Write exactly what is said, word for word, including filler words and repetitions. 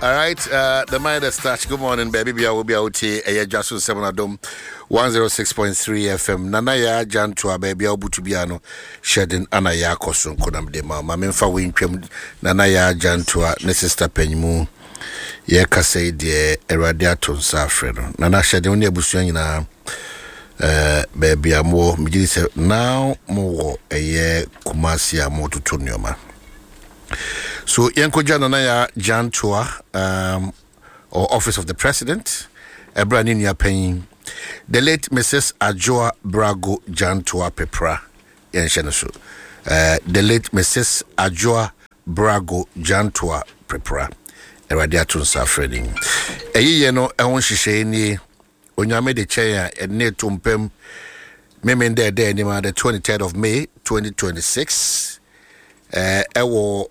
All right, uh, the mind that starts. Good morning, baby. We will be out here. I just seven Adom one oh six point three F M. Nana ya jantua baby. I'll put to be ano shedding anaya kosun kodam de ma. Mama fa win twem nana ya jantua ne sister penyimu. Ye kase de eradiaton sa freno. Nana shedding ne abusuan nyina eh baby amo mi say now mo eye Kumasi amo tutu nyoma. So Yanko Jananaya Jantua, um, or Office of the President, a brand new paying the late Missus Ajoa Brago Jantua Pepra, Yanshenasu. Uh, the late Missus Ajoa Brago Jantua Pepra, a radiatun suffering. A year no, I want to say any when you made the chair and near Tumpem, Memen there, there, the twenty-third of May, twenty twenty-six. Uh, ewo